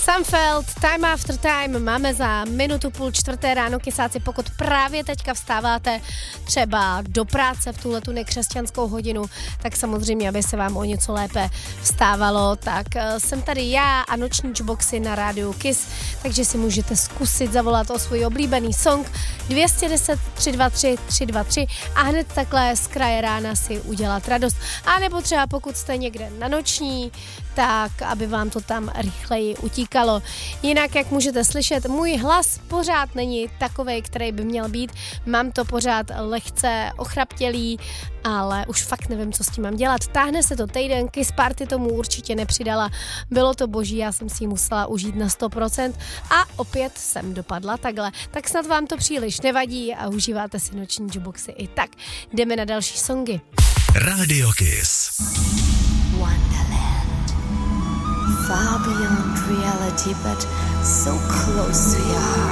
Sunfeld, Time After Time, máme za minutu půl čtvrté ráno, kysáci, pokud právě teďka vstáváte třeba do práce v tuhletu nekřesťanskou hodinu, tak samozřejmě, aby se vám o něco lépe vstávalo, tak jsem tady já a noční jukeboxy na rádiu Kiss, takže si můžete zkusit zavolat o svůj oblíbený song 210 323 323 a hned takhle z kraje rána si udělat radost. A nebo třeba pokud jste někde na noční, tak aby vám to tam rychleji utíkalo. Jinak, jak můžete slyšet, můj hlas pořád není takovej, který by měl být. Mám to pořád lehce ochraptělý, ale už fakt nevím, co s tím mám dělat. Táhne se to týden, Kiss Party tomu určitě nepřidala. Bylo to boží, já jsem si ji musela užít na 100% a opět jsem dopadla takhle. Tak snad vám to příliš nevadí a užíváte si noční jukeboxy i tak. Jdeme na další songy. Radio Kiss. Wonderland. Far beyond reality, but so close to your heart.